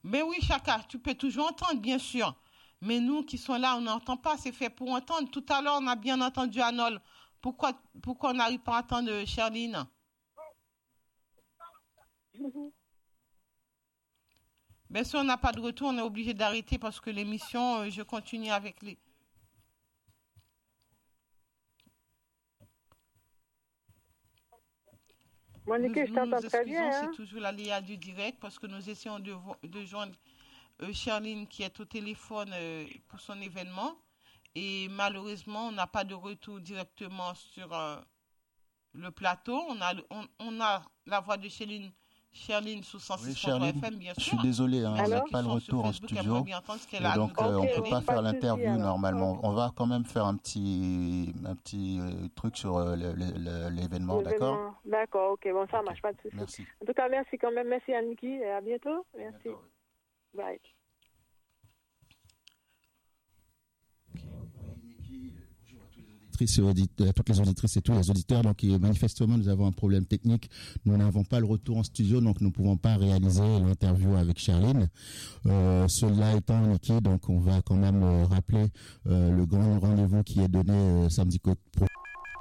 Mais oui, Chaka, tu peux toujours entendre, bien sûr. Mais nous qui sommes là, on n'entend pas, c'est fait pour entendre. Tout à l'heure, on a bien entendu Anol. Pourquoi on n'arrive pas à entendre Charline? Ben, si on n'a pas de retour, on est obligé d'arrêter parce que l'émission, je continue avec les. Monique, je Nous t'entends nous très bien. excusons, c'est Hein? toujours l'aléa du direct parce que nous essayons de joindre Charline qui est au téléphone pour son événement. Et malheureusement, on n'a pas de retour directement sur le plateau. On a la voix de Charline sous Oui, 106.3 Charline, FM, bien je suis sûr. désolé, Mais on ceux n'a qui pas le sont sur retour en Facebook aimeraient studio bien entendre ce qu'elle et a à nous donc on Ok, peut signaler. pas faire pas de souci l'interview alors. normalement. Ok. On va quand même faire un petit truc sur l'événement, d'accord? L'événement. D'accord, ok, bon, ça Ok, marche, pas de souci. merci. En tout cas, merci quand même. Merci Aniki et à bientôt. Merci. Bientôt. Bye. À toutes les auditrices et tous les auditeurs. Donc, manifestement, nous avons un problème technique. Nous n'avons pas le retour en studio, donc nous ne pouvons pas réaliser l'interview avec Charline. Cela étant, Niki, donc on va quand même rappeler le grand rendez-vous qui est donné samedi prochain.